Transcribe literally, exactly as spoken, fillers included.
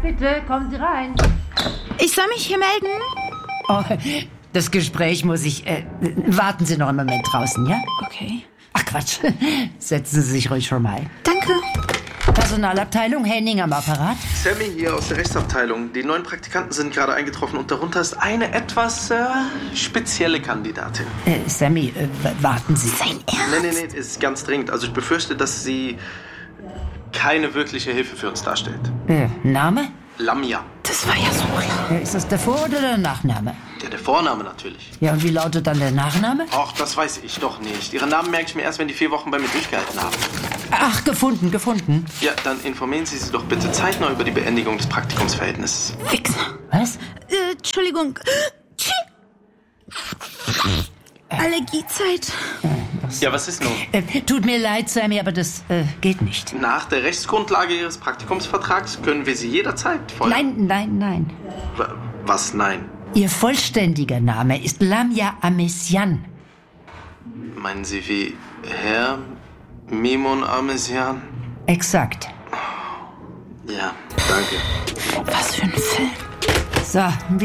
bitte, kommen Sie rein. Ich soll mich hier melden? Oh, das Gespräch muss ich... Äh, warten Sie noch einen Moment draußen, ja? Okay. Ach Quatsch, setzen Sie sich ruhig schon mal. Danke. Personalabteilung, Henning am Apparat. Sammy hier aus der Rechtsabteilung. Die neuen Praktikanten sind gerade eingetroffen und darunter ist eine etwas äh, spezielle Kandidatin. Äh, Sammy, äh, warten Sie. Sein Nee, Ernst? nee, nee, es ist ganz dringend. Also ich befürchte, dass sie keine wirkliche Hilfe für uns darstellt. Äh, Name? Lamia. Das war ja so klar. Äh, ist das der Vor- oder der Nachname? Ja, der Vorname natürlich. Ja, und wie lautet dann der Nachname? Ach, das weiß ich doch nicht. Ihren Namen merke ich mir erst, wenn die vier Wochen bei mir durchgehalten haben. Ach, gefunden, gefunden. Ja, dann informieren Sie sie doch bitte zeitnah über die Beendigung des Praktikumsverhältnisses. Wichser. Was? Äh, Entschuldigung. Tschi. Allergiezeit. Ja, was ist nun? Äh, tut mir leid, Sammy, aber das äh, geht nicht. Nach der Rechtsgrundlage Ihres Praktikumsvertrags können wir Sie jederzeit feuern. Nein, nein, nein. W- Was nein? Ihr vollständiger Name ist Lamia Amesian. Meinen Sie wie Herr Mimon Amesian? Exakt. Ja, danke. Was für ein Film. So, wie